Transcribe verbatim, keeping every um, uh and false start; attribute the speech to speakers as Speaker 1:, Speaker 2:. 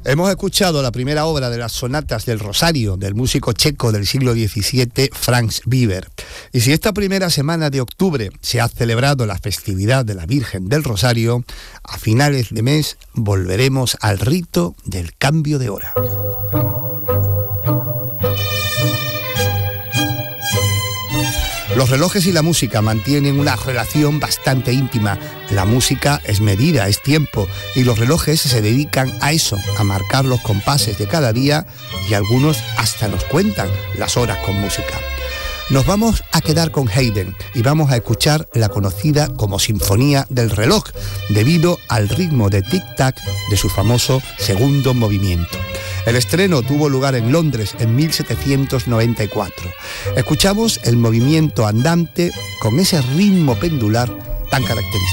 Speaker 1: Hemos escuchado la primera obra de las sonatas del Rosario del músico checo del siglo diecisiete, Franz Weber. Y si esta primera semana de octubre se ha celebrado la festividad de la Virgen del Rosario, a finales de mes volveremos al rito del cambio de hora. Los relojes y la música mantienen una relación bastante íntima. La música es medida, es tiempo, y los relojes se dedican a eso, a marcar los compases de cada día, y algunos hasta nos cuentan las horas con música. Nos vamos a quedar con Haydn y vamos a escuchar la conocida como Sinfonía del Reloj, debido al ritmo de tic-tac de su famoso segundo movimiento. El estreno tuvo lugar en Londres en mil setecientos noventa y cuatro. Escuchamos el movimiento andante con ese ritmo pendular tan característico.